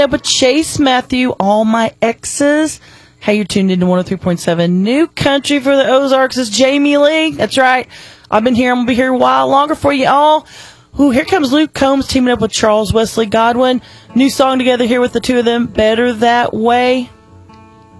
But Chase Matthew, All My Exes. Hey, you're tuned into 103.7 New Country for the Ozarks. It's Jamie Lee. That's right. I've been here. I'm going to be here a while longer for you all. Ooh, here comes Luke Combs teaming up with Charles Wesley Godwin. New song together here with the two of them, Better That Way.